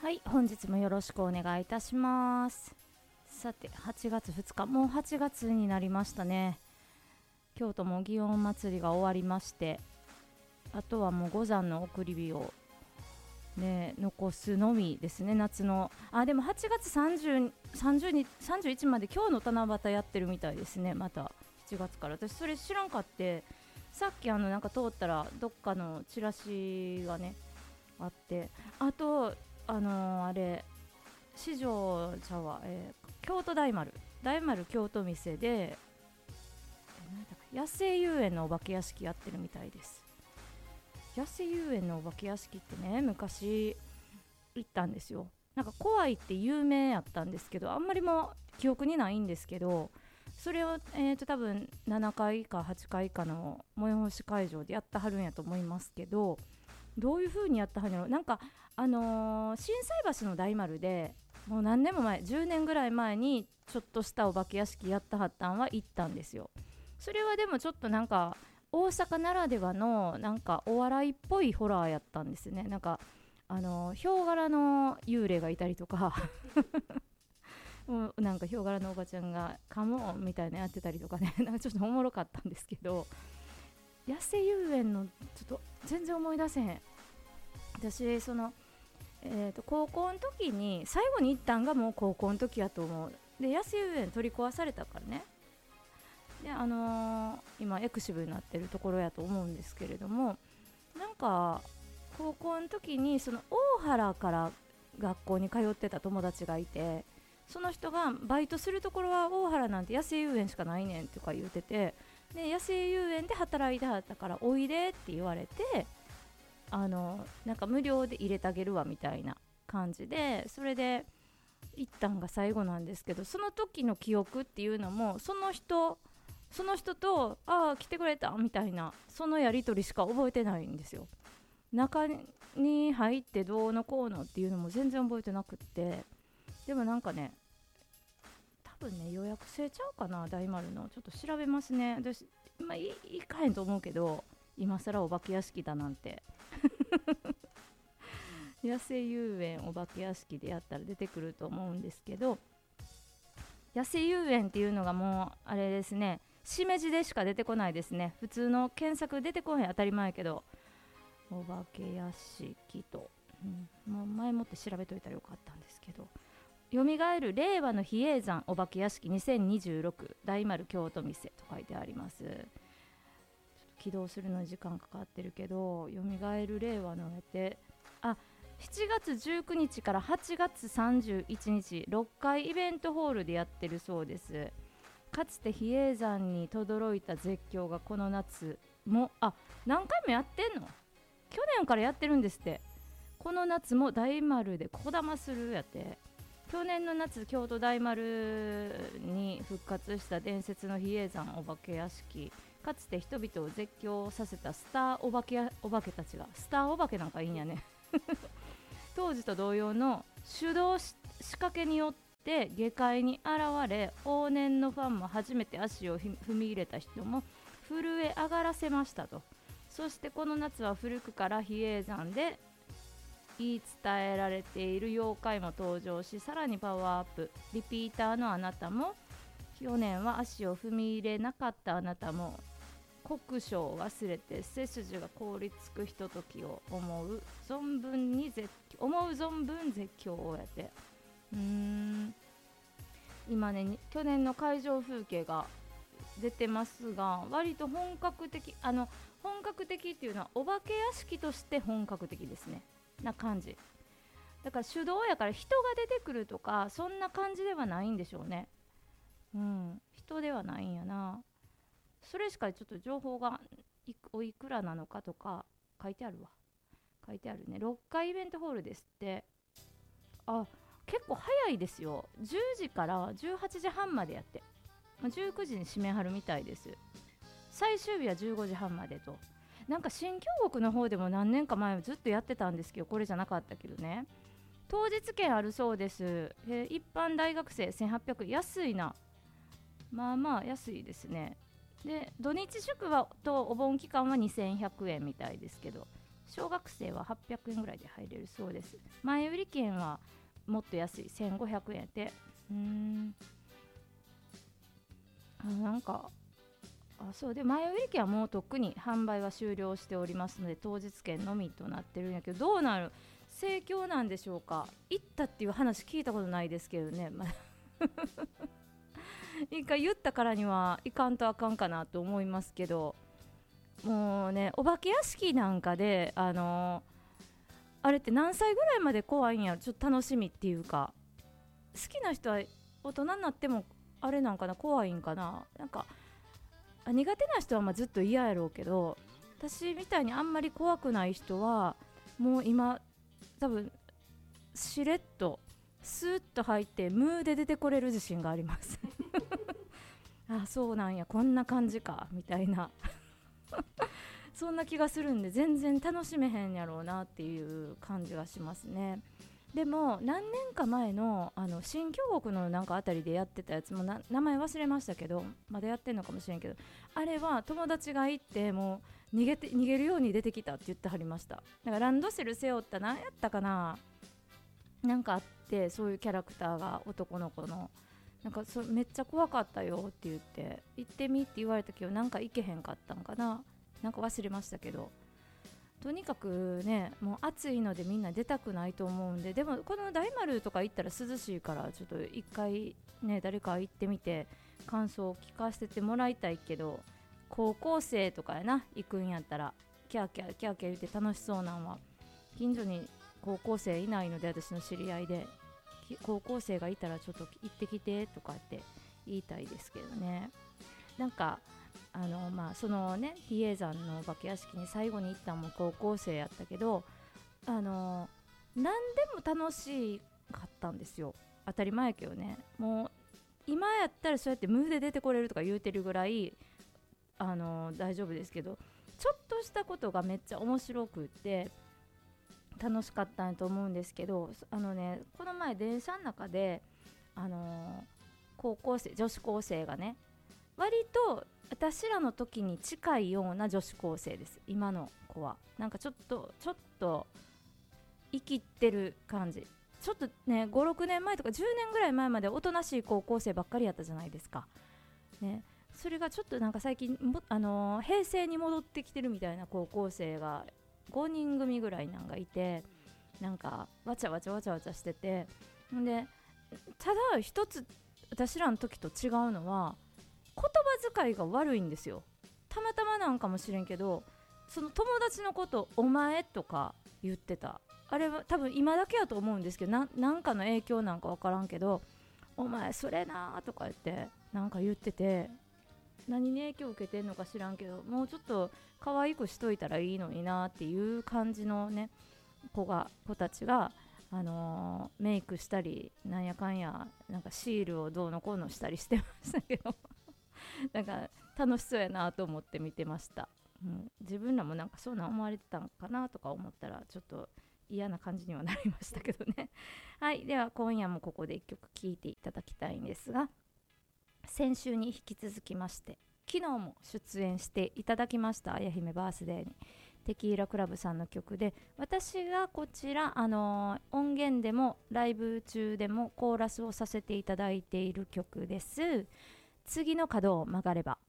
はい、本日もよろしくお願いいたします。さて、8月2日、もう8月になりましたね。京都も祇園祭りが終わりまして、あとはもう五山の送り火を、ね、残すのみですね、夏の。でも8月30、30に31まで今日の七夕やってるみたいですね、また7月から。私それ知らんかって、さっきなんか通ったらどっかのチラシがねあって、あとあれ四条茶は、京都大丸京都店で野生遊園のお化け屋敷やってるみたいです。野生遊園のお化け屋敷ってね、昔行ったんですよ。なんか怖いって有名やったんですけど、あんまりもう記憶にないんですけど、それを、多分7回か8回かの催し会場でやったはるんやと思いますけど、どういう風にやったはるんやろ。なんか心斎橋の大丸でもう何年も前、10年ぐらい前にちょっとしたお化け屋敷やったはったんは行ったんですよ。それはでもちょっとなんか大阪ならではのなんかお笑いっぽいホラーやったんですね。なんかヒョウ柄の幽霊がいたりとかもうなんかヒョウ柄のおばちゃんがカモンみたいなやってたりとかね、なんかちょっとおもろかったんですけど、野生遊園のちょっと全然思い出せへん。私高校の時に最後に行ったんがもう高校の時やと思う。で野生遊園取り壊されたからね。で今エクシブになってるところやと思うんですけれども、なんか高校の時にその大原から学校に通ってた友達がいて、その人がバイトするところは大原なんて野生遊園しかないねんとか言うてて、で野生遊園で働いてはったからおいでって言われて、なんか無料で入れてあげるわみたいな感じで、それで行ったんが最後なんですけど、その時の記憶っていうのもその人と来てくれたみたいな、そのやり取りしか覚えてないんですよ。中に入ってどうのこうのっていうのも全然覚えてなくって、でもなんかね、多分ね予約制ちゃうかな、大丸の。ちょっと調べますね。私行かへんと思うけど、今更お化け屋敷だなんて野生遊園お化け屋敷でやったら出てくると思うんですけど、野生遊園っていうのがもうあれですね、しめじでしか出てこないですね。普通の検索出てこへん、当たり前やけど。お化け屋敷と、もう前もって調べといたらよかったんですけど、よみがえる令和の比叡山お化け屋敷2026大丸京都店と書いてあります。ちょっと起動するのに時間かかってるけど、よみがえる令和のやって7月19日から8月31日6回イベントホールでやってるそうです。かつて比叡山に轟いた絶叫がこの夏も何回もやってんの。去年からやってるんですって。この夏も大丸でこだまするやって。去年の夏、京都大丸に復活した伝説の比叡山お化け屋敷、かつて人々を絶叫させたスターお化けたちが、スターお化けなんかいいんやね当時と同様の手動仕掛けによって下界に現れ、往年のファンも初めて足を踏み入れた人も震え上がらせましたと。そしてこの夏は古くから比叡山で言い伝えられている妖怪も登場し、さらにパワーアップ。リピーターのあなたも、去年は足を踏み入れなかったあなたも、国書を忘れて背筋が凍りつくひとときを思う存分絶叫をやって、今ね、去年の会場風景が出てますが、割と本格的っていうのはお化け屋敷として本格的ですね、な感じだから。手動やから人が出てくるとかそんな感じではないんでしょうね。人ではないんやな。それしかちょっと情報がおいくらなのかとか書いてあるね。6回イベントホールですって。結構早いですよ。10時から18時半までやって、19時に閉めはるみたいです。最終日は15時半までと。なんか新京極の方でも何年か前ずっとやってたんですけど、これじゃなかったけどね。当日券あるそうです。一般大学生1800円、安いな。まあまあ安いですね。で土日祝はとお盆期間は2100円みたいですけど、 小学生は800円ぐらいで入れるそうです。前売り券はもっと安い1500円で、なんかそうで、前売り券はもうとっくに販売は終了しておりますので、当日券のみとなってるんやけど、どうなる盛況なんでしょうか。行ったっていう話聞いたことないですけどね、一回言ったからにはいかんとあかんかなと思いますけど、もうね、お化け屋敷なんかであれって何歳ぐらいまで怖いんやろ、ちょっと楽しみっていうか、好きな人は大人になってもあれなんかな、怖いんかな、なんか苦手な人はずっと嫌やろうけど、私みたいにあんまり怖くない人はもう今多分しれっとスーッと入ってムーで出てこれる自信がありますあ、そうなんや、こんな感じかみたいなそんな気がするんで、全然楽しめへんやろうなっていう感じがしますね。でも何年か前の新京極のなんかあたりでやってたやつも名前忘れましたけど、まだやってんのかもしれんけど、あれは友達が行ってもう逃げるように出てきたって言ってはりました。だからランドセル背負った何やったかな、なんかあって、そういうキャラクターが男の子のなんかめっちゃ怖かったよって言って、行ってみって言われたけどなんか行けへんかったんかな、なんか忘れましたけど、とにかくね、もう暑いのでみんな出たくないと思うんで、でもこの大丸とか行ったら涼しいから、ちょっと一回ね、誰か行ってみて感想を聞かせてもらいたいけど、高校生とかやな、行くんやったらキャーキャーキャーキャー言って楽しそうなんは、近所に高校生いないので、私の知り合いで高校生がいたらちょっと行ってきてとかって言いたいですけどね。なんかそのね、比叡山のお化け屋敷に最後に行ったのも高校生やったけど、何でも楽しかったんですよ。当たり前やけどね、もう今やったらそうやってムーで出てこれるとか言うてるぐらい大丈夫ですけど、ちょっとしたことがめっちゃ面白くって楽しかったんやと思うんですけど、この前電車の中で高校生、女子高生がね、割と私らの時に近いような女子高生です。今の子はなんかちょっと生きってる感じ。ちょっとね、5、6年前とか10年ぐらい前までおとなしい高校生ばっかりやったじゃないですか、ね、それがちょっとなんか最近平成に戻ってきてるみたいな高校生が5人組ぐらいなんかいて、なんかわちゃわちゃわちゃわちゃしてて、でただ一つ私らの時と違うのは言葉遣いが悪いんですよ。たまたまなんかもしれんけど、その友達のことお前とか言ってた。あれは多分今だけやと思うんですけど、なんかの影響なんか分からんけど、お前それなとか言ってなんか言ってて、何に影響を受けてんのか知らんけど、もうちょっと可愛くしといたらいいのになっていう感じのね、子たちがメイクしたりなんやかんや、なんかシールをどうのこうのしたりしてましたけどなんか楽しそうやなと思って見てました、自分らもなんかそうな思われてたんかなとか思ったらちょっと嫌な感じにはなりましたけどねはい、では今夜もここで1曲聴いていただきたいんですが、先週に引き続きまして昨日も出演していただきましたあや姫バースデーにテキーラクラブさんの曲で、私がこちら音源でもライブ中でもコーラスをさせていただいている曲です。次の角を曲がれば。